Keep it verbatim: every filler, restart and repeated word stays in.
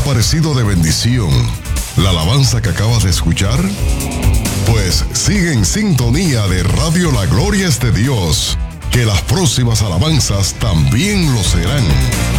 parecido de bendición la alabanza que acabas de escuchar? Pues sigue en sintonía de Radio La Gloria es de Dios, que las próximas alabanzas también lo serán.